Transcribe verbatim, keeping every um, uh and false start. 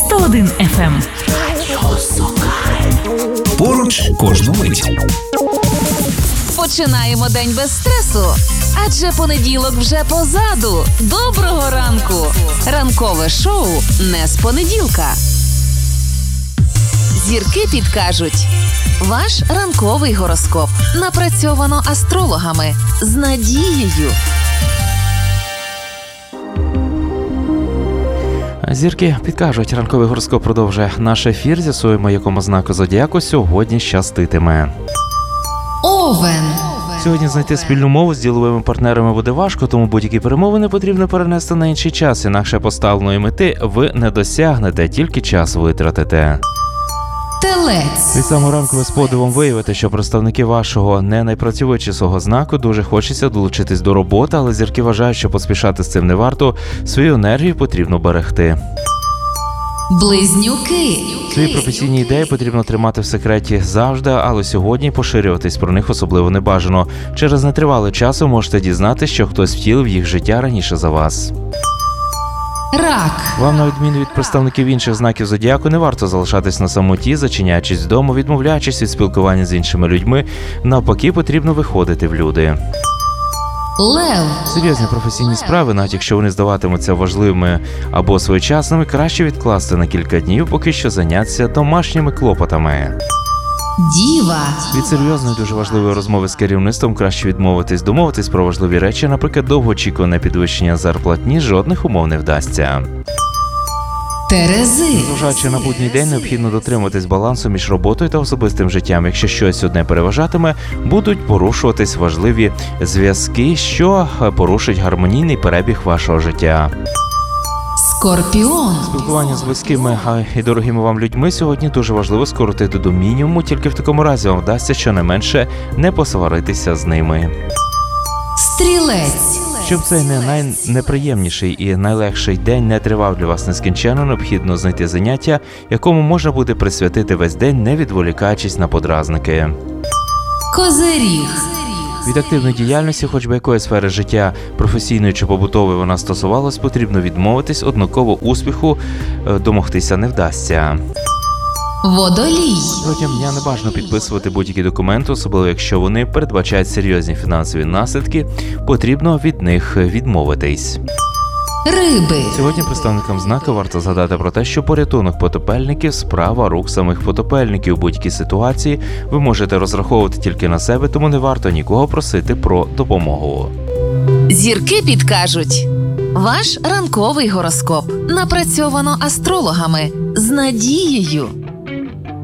сто один еф ем. Поруч кожну мить. Починаємо день без стресу, адже понеділок вже позаду. Доброго ранку! Ранкове шоу не з понеділка. Зірки підкажуть. Ваш ранковий гороскоп напрацьовано астрологами з надією. Зірки підкажуть, ранковий гороскоп продовжує наш ефір. З'ясуємо, якому знаку зодіаку сьогодні щаститиме. Овен. Сьогодні знайти спільну мову з діловими партнерами буде важко, тому будь-які перемовини потрібно перенести на інший час, інакше поставленої мети ви не досягнете, тільки час витратите. Телець. Від самого ранку ви з подивом виявите, що представники вашого не найпрацьовитішого знаку дуже хочеться долучитись до роботи, але зірки вважають, що поспішати з цим не варто, свою енергію потрібно берегти. Близнюки. Свої професійні ідеї потрібно тримати в секреті завжди, але сьогодні поширюватись про них особливо не бажано. Через нетривалий час ви можете дізнатися, що хтось втілив їх життя раніше за вас. Рак. Вам, на відміну від представників інших знаків зодіаку, не варто залишатись на самоті, зачиняючись вдома, відмовляючись від спілкування з іншими людьми. Навпаки, потрібно виходити в люди. Лев. Серйозні професійні справи, навіть якщо вони здаватимуться важливими або своєчасними, краще відкласти на кілька днів, поки що зайнятися домашніми клопотами. Діва. Від серйозної, дуже важливої розмови з керівництвом краще відмовитись, домовитись про важливі речі, наприклад, довгоочікуване підвищення зарплатні, жодних умов не вдасться. Терези. Зважаючи на будній день, необхідно дотримуватись балансу між роботою та особистим життям. Якщо щось одне переважатиме, будуть порушуватись важливі зв'язки, що порушить гармонійний перебіг вашого життя. Скорпіон. Спілкування з близькими і дорогими вам людьми сьогодні дуже важливо скоротити до мінімуму, тільки в такому разі вам вдасться щонайменше не посваритися з ними. Стрілець. Щоб цей не найнеприємніший і найлегший день не тривав для вас нескінченно, необхідно знайти заняття, якому можна буде присвятити весь день, не відволікаючись на подразники. Козиріг. Від активної діяльності, хоч би якої сфери життя, професійної чи побутової вона стосувалась, потрібно відмовитись, однаково успіху домогтися не вдасться. Водолій. Протягом дня не бажано підписувати будь-які документи, особливо якщо вони передбачають серйозні фінансові наслідки, потрібно від них відмовитись. Риби. Сьогодні представникам знаку варто згадати про те, що порятунок потопельників – справа рук самих потопельників. У будь-якій ситуації ви можете розраховувати тільки на себе, тому не варто нікого просити про допомогу. Зірки підкажуть. Ваш ранковий гороскоп напрацьовано астрологами з надією.